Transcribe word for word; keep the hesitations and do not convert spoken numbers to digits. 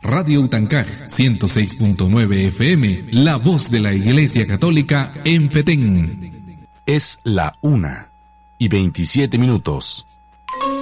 Radio Utancaj ciento seis punto nueve F M, la voz de la Iglesia Católica en Petén. Es la una y veintisiete minutos.